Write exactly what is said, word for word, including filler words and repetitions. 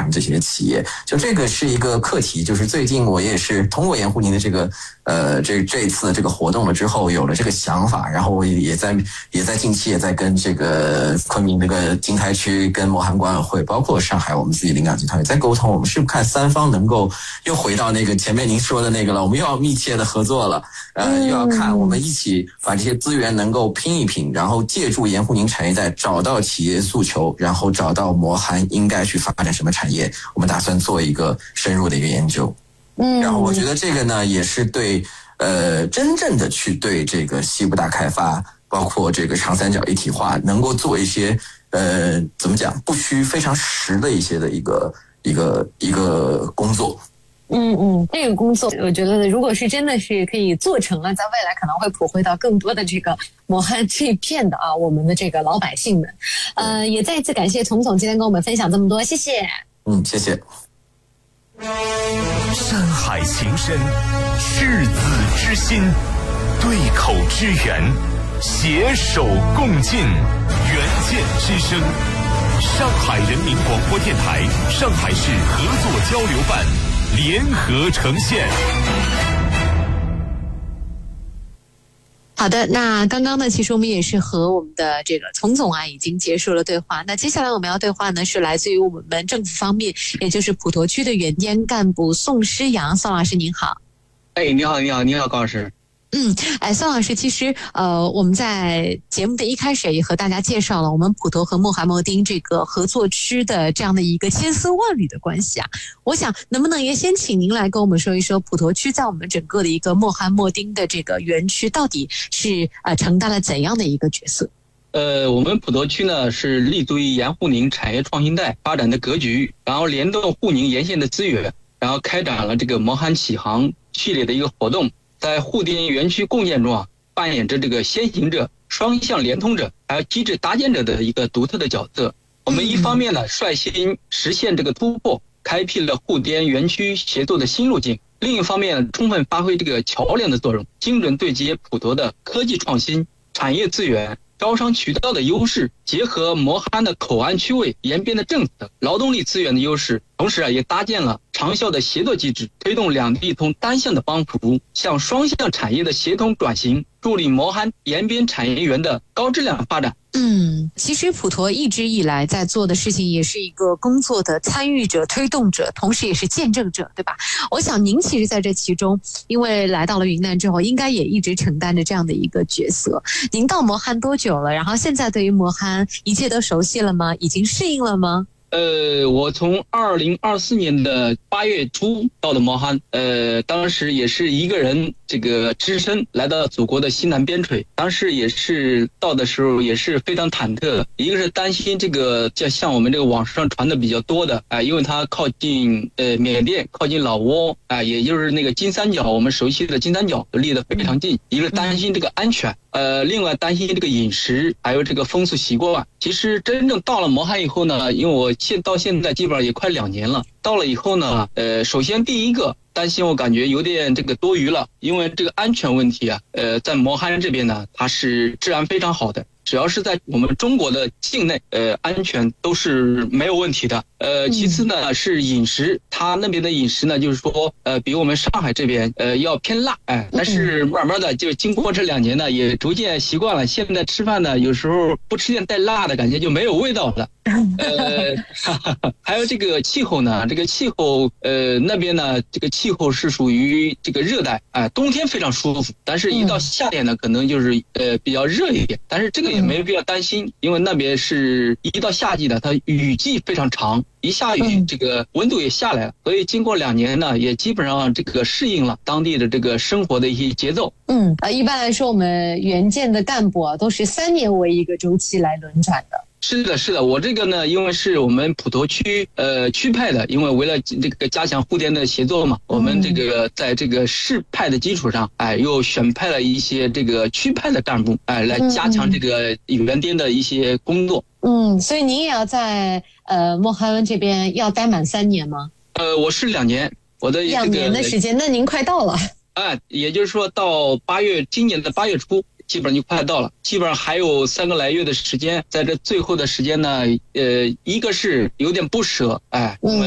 们这些企业。就这个是一个课题，就是最近我也是通过盐湖宁的这个呃这这次这个活动了之后，有了这个想法，然后我也在也在近期也在跟这个昆明这个经台区、跟墨韩管委会，包括上海我们自己临港集团也在沟通，我们是不是看三方能够又回到那个前面您说的那个了，我们又要密切的合作了，呃，又要看我们一起把这些资源能够拼一拼，然后借助盐湖宁产业带找到企业诉求，然后找到磨韩应该去发展什么产业，我们打算做一个深入的一个研究。嗯，然后我觉得这个呢，也是对呃真正的去对这个西部大开发，包括这个长三角一体化，能够做一些呃怎么讲，不需非常实的一些的一个一个一个工作。 嗯嗯，这个工作我觉得如果是真的是可以做成了，在未来可能会普惠到更多的这个磨韩这一片的啊，我们的这个老百姓们。呃，也再一次感谢丛总今天跟我们分享这么多，谢谢。 嗯，谢谢。 山海情深，赤子之心，对口支援，携手共进，援建之声。上海人民广播电台、上海市合作交流办联合呈现。 好的，那刚刚呢，其实我们也是和我们的这个丛总啊已经结束了对话。那接下来我们要对话呢，是来自于我们政府方面，也就是普陀区的原滇干部宋诗阳。宋老师您好。 哎，你好，你好，你好，高老师。 嗯，哎，宋老师，其实呃，我们在节目的一开始也和大家介绍了我们普陀和墨韩墨丁这个合作区的这样的一个千丝万缕的关系啊。我想，能不能也先请您来跟我们说一说，普陀区在我们整个的一个墨韩墨丁的这个园区到底是呃承担了怎样的一个角色？ 呃，我们普陀区呢是立足于盐湖宁产业创新带发展的格局，然后联动沪宁沿线的资源，然后开展了这个磨韩启航系列的一个活动。在沪滇园区共建中啊，扮演着这个先行者、双向联通者，还有机制搭建者的一个独特的角色。我们一方面呢，率先实现这个突破，开辟了沪滇园区协作的新路径；另一方面，充分发挥这个桥梁的作用，精准对接普陀的科技创新、产业资源、招商渠道的优势，结合磨韩的口岸区位、延边的政策、劳动力资源的优势，同时啊，也搭建了长效的协作机制，推动两地从单向的帮扶向双向产业的协同转型，助力磨韩延边产业园的高质量发展。 嗯，其实普陀一直以来在做的事情，也是一个工作的参与者、推动者，同时也是见证者，对吧？我想您其实在这其中，因为来到了云南之后，应该也一直承担着这样的一个角色。您到磨韩多久了？然后现在对于磨韩一切都熟悉了吗？已经适应了吗？ 呃，我从二零二四年的八月初到的磨韩，呃，当时也是一个人这个只身来到祖国的西南边陲，当时也是到的时候也是非常忐忑，一个是担心这个就像我们这个网上传的比较多的啊、呃，因为它靠近呃缅甸，靠近老挝啊、呃，也就是那个金三角，我们熟悉的金三角离得非常近，一个担心这个安全。呃，另外担心这个饮食，还有这个风俗习惯。其实真正到了磨韩以后呢，因为我现到现在基本上也快两年了，到了以后呢，呃，首先第一个担心，我感觉有点这个多余了，因为这个安全问题啊，呃，在磨韩这边呢，它是治安非常好的。只要是在我们中国的境内，呃，安全都是没有问题的。呃，其次呢是饮食，它那边的饮食呢，就是说，呃，比我们上海这边，呃，要偏辣，哎，但是慢慢的就经过这两年呢，也逐渐习惯了。现在吃饭呢，有时候不吃点带辣的感觉就没有味道了。呃，还有这个气候呢，这个气候，呃，那边呢，这个气候是属于这个热带，哎、呃，冬天非常舒服，但是一到夏天呢，可能就是呃比较热一点，但是这个也没必要担心，因为那边是一到夏季呢，它雨季非常长，一下雨这个温度也下来了，所以经过两年呢，也基本上这个适应了当地的这个生活的一些节奏。 嗯，呃，一般来说，我们原建的干部啊，都是三年为一个周期来轮转的。 是的，是的，我这个呢，因为是我们普陀区呃区派的，因为为了这个加强沪滇的协作嘛，我们这个在这个市派的基础上，哎，又选派了一些这个区派的干部，哎，来加强这个原滇的一些工作。 嗯，所以您也要在呃磨韩这边要待满三年吗？ 呃，我是两年，我的、这个、 两年的时间，那您快到了。 哎，也就是说到八月，今年的八月初。基本上就快到了，基本上还有三个来月的时间，在这最后的时间呢，呃，一个是有点不舍，哎，我们